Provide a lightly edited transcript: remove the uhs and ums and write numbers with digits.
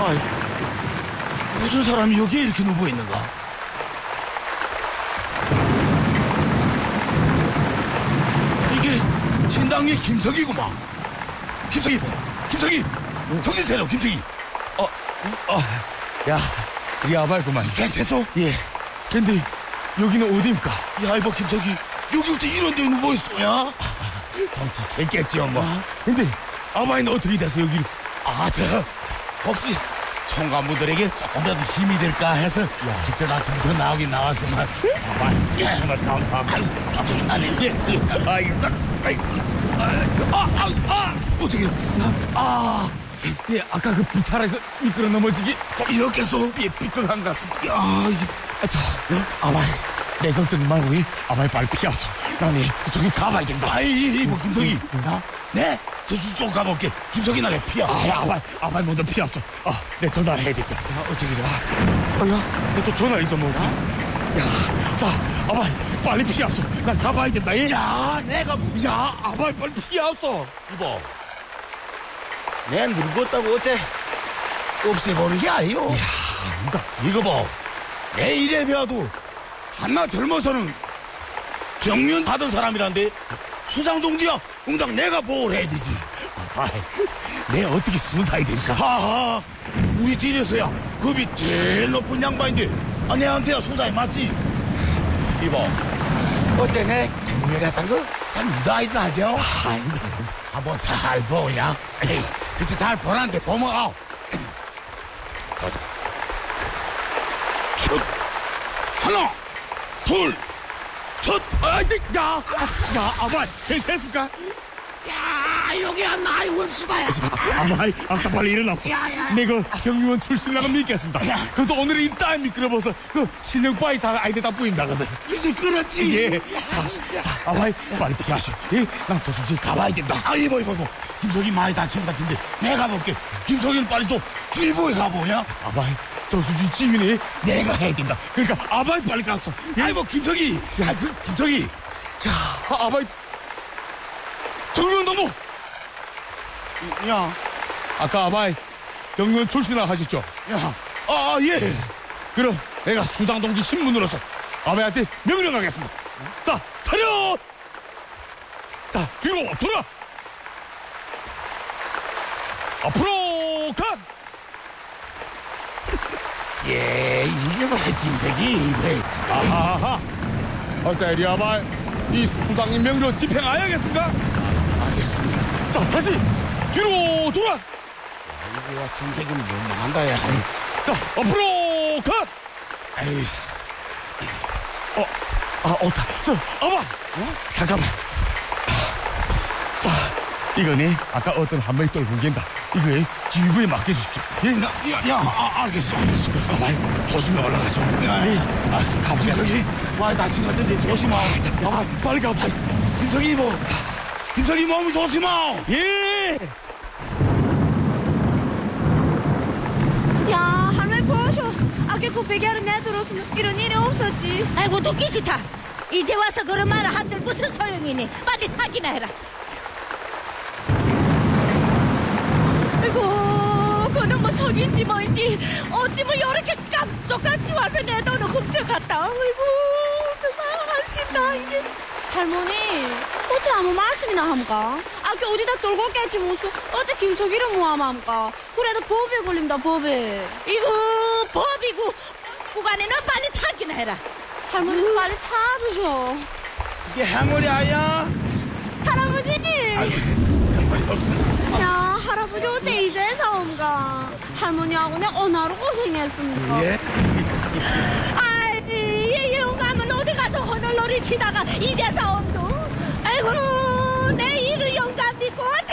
아이, 무슨 사람이 여기에 이렇게 누워있는가? 이게 진당의 김석이구만. 김석이 뭐? 김석이! 정신 차려, 김석이! 야, 우리 아발구만. 괜찮소? 예. 근데 여기는 어디입니까? 야, 이봐, 김석이. 여기 어째 이런 데 누워있어, 야? 정치 재겠지요, 뭐. 근데 아바이는 어떻게 돼서 여기? 혹시 총관부들에게 조금이라도 힘이 될까 해서 직접 아침부터 나오긴 나왔지만 정말 감사합니다. 갑자기 난리. 어떻게 예, 아까 그 비탈에서 미끄러 넘어지기 이렇게서 예, 삐끗한 것 같습니다. 아마이 내 걱정 말고 아바이 빨리 피하소. 나는 저기 가봐야 된다. 뭐 김석이 네? 저쪽 가볼게. 김석이 나래 피하. 아바이 먼저 피하소. 내 전화를 해야겠다. 어떻게 너 또 전화 잊어먹었다. 아바이 빨리 피하소. 난 가봐야 된다. 아바이 빨리 피하소. 이봐, 내 늙었다고 어째 없애보는 게 아니오. 이거 봐, 내 이래 배워도 한나 젊어서는 경륜 받은 사람이란데 수상종지야. 응당 내가 보호를 해야 되지. 내 어떻게 수사해야 되니까? 하하, 우리 진에서야 급이 제일 높은 양반인데 내한테야 수사에 맞지. 이봐, 어째 내 경륜했단 거 잘 믿어야지 하죠. 한번 잘 보야. 그래서 잘 보란데 보면 보자. 하나, 둘, 셋. 아바이 괜찮습니까? 야, 여기야 나의 원수다야. 아바이 아까 빨리 일어났어. 내가 경유원 출신이라고 믿겠습니다. 그래서 오늘은 이 땀 미끄러워서 그 신령바이 잘 아이들 뿌인다 그래서. 이제 그렇지. 예. 자, 아바이 빨리 피하시오. 예, 난 저 수술 가봐야 된다. 이거. 김석이 많이 다친 것 같은데 내가 가볼게. 김석이는 빨리 좀 주의보에 가보냐? 아바이 저 수술 지휘는 내가 해야 된다. 그러니까 아바이 빨리 갔어. 김석이. 김석이. 아바이 경유원 너무. 야. 아까 아바이 경유원 출신이라 하셨죠? 예. 그럼 내가 수장동지 신문으로서 아바이한테 명령하겠습니다. 자, 차렷! 자, 뒤로 돌아! 앞으로 가! 예, 이게 뭐야, 김석이. 아하하! 어째 이리 아바이 이 수장님 명령로 집행하여야겠습니까? 알겠습니다. 자, 다시 뒤로 돌아! 이거야, 정택은 너무한다, 야. 자, 앞으로 가! 에이씨. 옳다. 아바! 잠깐만. 자, 이거네. 아까 어떤 한 명이 떨고 계신다. 이거에 지휘부에 맡겨주십시오. 알겠어. 아바이, 조심히 올라가서. 김석이, 와, 다친 것 같은데 조심하. 아바이, 빨리 가보자. 김석이 몸을 조심하. 예! 야, 할머니 보셔. 아까 그 베개를 내들었으면 이런 일이 없었지. 아이고 듣기 싫다. 이제 와서 그런 말을 한들 무슨 소용이니. 빨리 타기나 해라. 아이고, 그는 뭐 석인지 뭐인지 어찌 뭐 이렇게 깜짝같이 와서 내 돈을 훔쳐갔다. 아이고, 정말 한심다 이게. 할머니, 어째 아무 말씀이나 함까? 아까 어디다 돌고 깼지 무슨 어째 김석이를 뭐함까? 그래도 법에 걸린다 법에. 이거 법이고 구간에는 빨리 타기나 해라. 할머니 빨리 찾으셔. 이게 행운이 아야? 할아버지! 야, 할아버지 어째 이제서 온가? 할머니하고 내 어나로 고생했습니까? 예? 아이 이 영감은 어디 가서 허들놀이 치다가 이제서 온도. 아이고